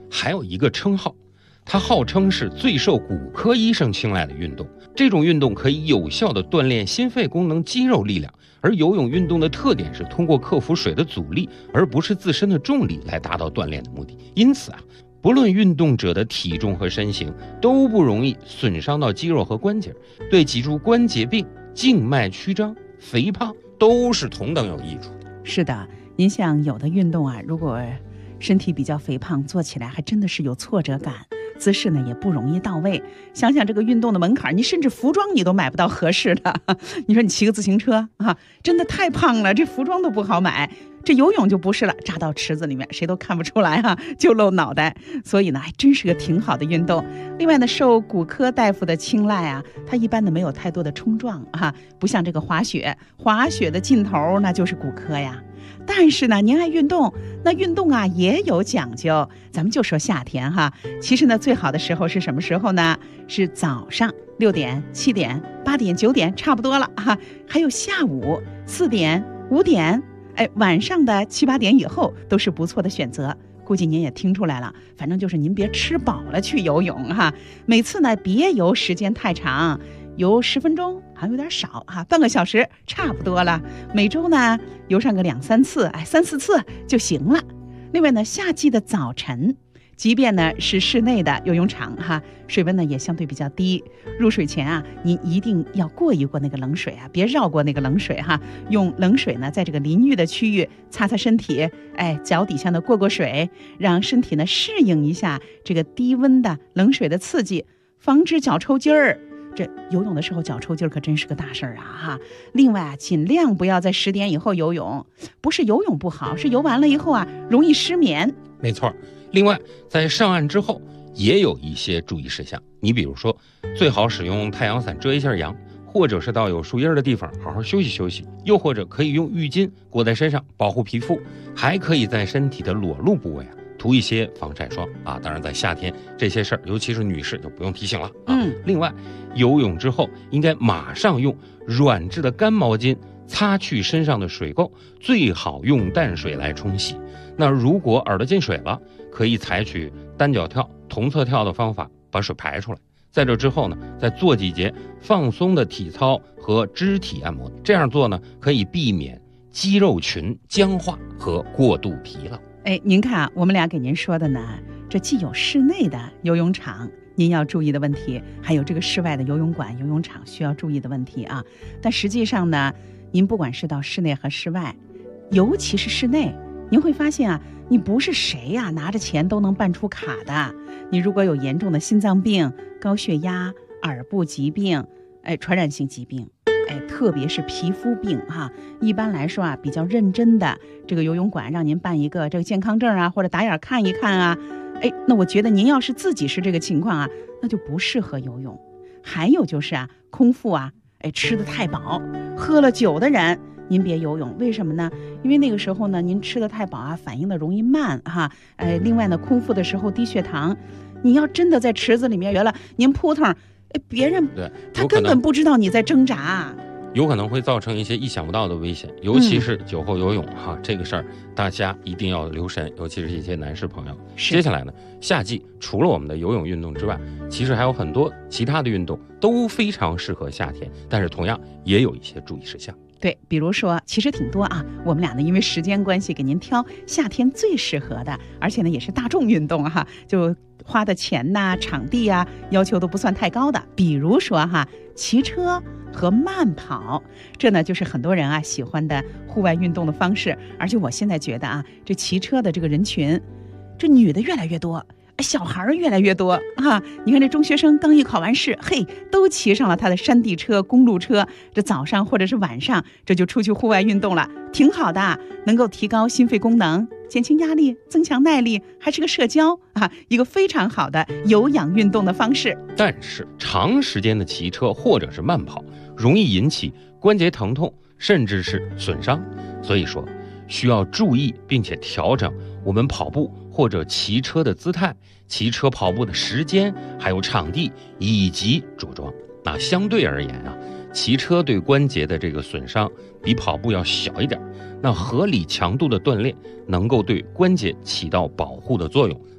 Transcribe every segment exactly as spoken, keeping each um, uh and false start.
还有一个称号，它号称是最受骨科医生青睐的运动。这种运动可以有效地锻炼心肺功能、肌肉力量。而游泳运动的特点是通过克服水的阻力，而不是自身的重力来达到锻炼的目的。因此啊，不论运动者的体重和身形，都不容易损伤到肌肉和关节，对脊柱关节病、静脉曲张、肥胖都是同等有益处的。 是的，您像有的运动啊，如果身体比较肥胖，做起来还真的是有挫折感，姿势呢也不容易到位。想想这个运动的门槛，你甚至服装你都买不到合适的。你说你骑个自行车啊，真的太胖了，这服装都不好买。这游泳就不是了，扎到池子里面谁都看不出来啊，就露脑袋。所以呢，还真是个挺好的运动。另外呢，受骨科大夫的青睐啊，它一般的没有太多的冲撞啊，不像这个滑雪，滑雪的尽头那就是骨科呀。但是呢，您爱运动，那运动啊也有讲究。咱们就说夏天哈，其实呢最好的时候是什么时候呢？是早上六点、七点、八点、九点，差不多了哈。还有下午四点、五点，哎，晚上的七八点以后都是不错的选择。估计您也听出来了，反正就是您别吃饱了去游泳哈。每次呢别游时间太长。游十分钟好像有点少哈，半个小时差不多了。每周呢游上个两三次，哎，三四次就行了。另外呢，夏季的早晨，即便呢是室内的游泳场哈，水温呢也相对比较低。入水前啊，您一定要过一过那个冷水啊，别绕过那个冷水哈。用冷水呢，在这个淋浴的区域擦擦身体，哎，脚底下呢过过水，让身体呢适应一下这个低温的冷水的刺激，防止脚抽筋儿。这游泳的时候脚抽筋可真是个大事儿啊哈！另外啊，尽量不要在十点以后游泳，不是游泳不好，是游完了以后啊容易失眠。 没错。另外，在上岸之后也有一些注意事项，你比如说，最好使用太阳伞遮一下阳，或者是到有树荫的地方好好休息休息，又或者可以用浴巾裹在身上保护皮肤，还可以在身体的裸露部位啊涂一些防晒霜啊，当然在夏天这些事儿，尤其是女士就不用提醒了啊。 嗯， 另外，游泳之后应该马上用软质的干毛巾擦去身上的水垢，最好用淡水来冲洗。那如果耳朵进水了，可以采取单脚跳、同侧跳的方法把水排出来。在这之后呢，再做几节放松的体操和肢体按摩，这样做呢，可以避免肌肉群僵化和过度疲劳。 哎，您看啊，我们俩给您说的呢，这既有室内的游泳场您要注意的问题，还有这个室外的游泳馆、游泳场需要注意的问题啊。但实际上呢，您不管是到室内和室外，尤其是室内，您会发现啊，你不是谁呀、啊、拿着钱都能办出卡的。你如果有严重的心脏病、高血压、耳部疾病，哎，传染性疾病。哎，特别是皮肤病哈，一般来说啊，比较认真的这个游泳馆让您办一个这个健康证啊，或者打眼看一看啊，哎，那我觉得您要是自己是这个情况啊，那就不适合游泳。还有就是啊，空腹啊，哎，吃得太饱，喝了酒的人，您别游泳。为什么呢？因为那个时候呢，您吃得太饱啊，反应的容易慢哈。哎，另外呢，空腹的时候低血糖，你要真的在池子里面游了，您扑腾。哎，别人对他根本不知道你在挣扎， 有可能会造成一些意想不到的危险，尤其是酒后游泳、嗯、哈，这个事儿大家一定要留神，尤其是一些男士朋友。接下来呢，夏季除了我们的游泳运动之外，其实还有很多其他的运动都非常适合夏天，但是同样也有一些注意事项。 对，比如说其实挺多啊，我们俩呢因为时间关系给您挑夏天最适合的，而且呢也是大众运动哈，就花的钱呐、场地啊要求都不算太高的。比如说哈，骑车和慢跑，这呢就是很多人啊喜欢的户外运动的方式。而且我现在觉得啊，这骑车的这个人群，这女的越来越多，小孩越来越多啊！你看这中学生刚一考完试，嘿，都骑上了他的山地车、公路车，这早上或者是晚上，这就出去户外运动了，挺好的，能够提高心肺功能，减轻压力，增强耐力，还是个社交啊，一个非常好的有氧运动的方式。 但是长时间的骑车或者是慢跑，容易引起关节疼痛，甚至是损伤，所以说需要注意并且调整我们跑步或者骑车的姿态、骑车跑步的时间，还有场地以及着装。那相对而言啊，骑车对关节的这个损伤比跑步要小一点，那合理强度的锻炼能够对关节起到保护的作用，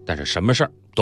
但是什么事儿都